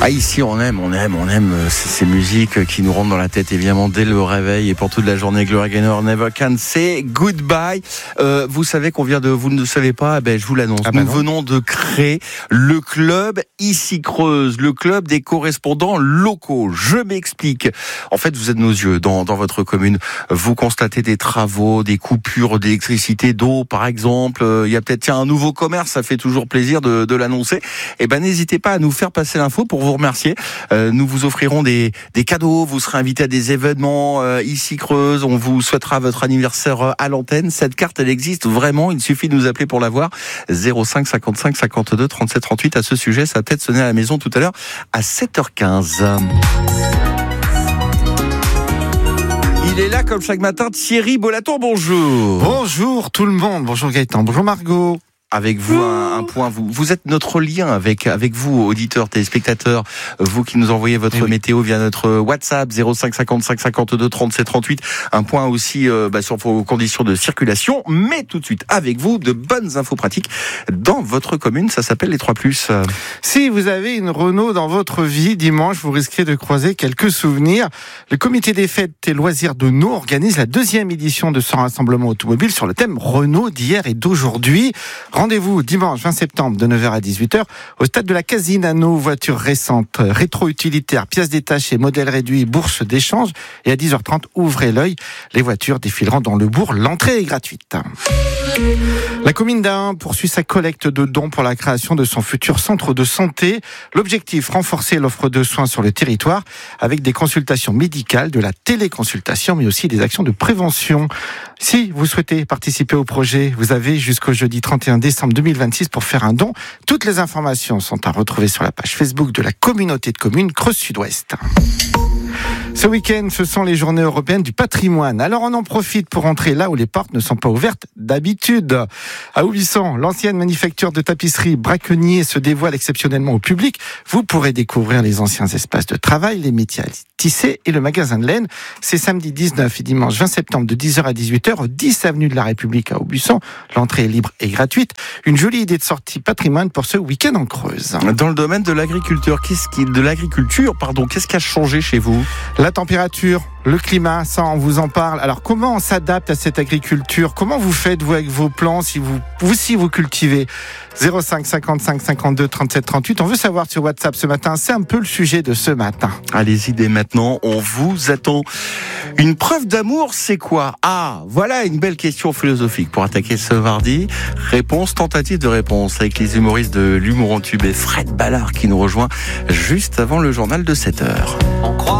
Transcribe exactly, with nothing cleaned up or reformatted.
Ah, ici, on aime, on aime, on aime ces, ces musiques qui nous rentrent dans la tête, évidemment, dès le réveil et pour toute la journée. Gloria Gaynor, Never Can Say Goodbye. Euh, vous savez qu'on vient de, vous ne le savez pas, eh ben, je vous l'annonce. Ah ben nous non. venons de créer le club Ici Creuse, le club des correspondants locaux. Je m'explique. En fait, vous êtes nos yeux dans, dans votre commune. Vous constatez des travaux, des coupures d'électricité, d'eau, par exemple. Il y a peut-être, tiens, un nouveau commerce, ça fait toujours plaisir de, de l'annoncer. Eh ben, n'hésitez pas à nous faire passer l'info pour vous remercier. Euh, nous vous offrirons des, des cadeaux, vous serez invité à des événements euh, ici Creuse, on vous souhaitera votre anniversaire à l'antenne. Cette carte, elle existe vraiment, il suffit de nous appeler pour la voir. zéro cinq cinquante-cinq cinquante-deux trente-sept trente-huit. À ce sujet, ça a peut-être sonné à la maison tout à l'heure à sept heures quinze. Il est là comme chaque matin, Thierry Bolatour, bonjour. Bonjour tout le monde, bonjour Gaëtan, bonjour Margot. Avec vous, un, un point, vous, vous êtes notre lien avec, avec vous, auditeurs, téléspectateurs, vous qui nous envoyez votre oui. météo via notre WhatsApp, zéro cinq cinquante-cinq cinquante-deux trente-sept trente-huit. Un point aussi euh, bah, sur vos conditions de circulation, mais tout de suite avec vous, de bonnes infos pratiques dans votre commune, ça s'appelle les trois plus. Si vous avez une Renault dans votre vie, dimanche, vous risquez de croiser quelques souvenirs. Le comité des fêtes et loisirs de Nau organise la deuxième édition de son rassemblement automobile sur le thème Renault d'hier et d'aujourd'hui. Rendez-vous dimanche vingt septembre de neuf heures à dix-huit heures au stade de la Casine à Nau. Voitures récentes, rétro-utilitaires, pièces détachées, modèles réduits, bourse d'échange. Et à dix heures trente, ouvrez l'œil. Les voitures défileront dans le bourg. L'entrée est gratuite. La commune d'Ahun poursuit sa collecte de dons pour la création de son futur centre de santé. L'objectif, renforcer l'offre de soins sur le territoire avec des consultations médicales, de la téléconsultation, mais aussi des actions de prévention. Si vous souhaitez participer au projet, vous avez jusqu'au jeudi trente et un décembre deux mille vingt-six pour faire un don. Toutes les informations sont à retrouver sur la page Facebook de la communauté de communes Creuse Sud-Ouest. Ce week-end, ce sont les journées européennes du patrimoine. Alors on en profite pour entrer là où les portes ne sont pas ouvertes d'habitude. À Aubusson, l'ancienne manufacture de tapisserie Braquenier se dévoile exceptionnellement au public. Vous pourrez découvrir les anciens espaces de travail, les métiers à tisser et le magasin de laine. C'est samedi dix-neuf et dimanche vingt septembre de dix heures à dix-huit heures au dix avenue de la République à Aubusson. L'entrée est libre et gratuite. Une jolie idée de sortie patrimoine pour ce week-end en Creuse. Dans le domaine de l'agriculture, qu'est-ce qui, de l'agriculture, pardon, qu'est-ce qui a changé chez vous ? La température, le climat, ça on vous en parle. Alors comment on s'adapte à cette agriculture ? Comment vous faites vous avec vos plants si vous, vous si vous cultivez ? zéro cinq cinquante-cinq cinquante-deux trente-sept trente-huit. On veut savoir sur WhatsApp ce matin. C'est un peu le sujet de ce matin. Allez-y dès maintenant, on vous attend. Une preuve d'amour, c'est quoi ? Ah, voilà une belle question philosophique pour attaquer ce mardi. Réponse, tentative de réponse avec les humoristes de l'humour en tube et Fred Ballard qui nous rejoint juste avant le journal de sept heures.